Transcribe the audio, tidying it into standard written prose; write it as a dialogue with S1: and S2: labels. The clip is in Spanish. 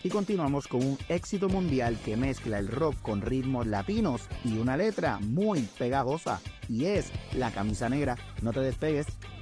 S1: Y continuamos con un éxito mundial que mezcla el rock con ritmos latinos y una letra muy pegajosa, y es La Camisa Negra. No te despegues.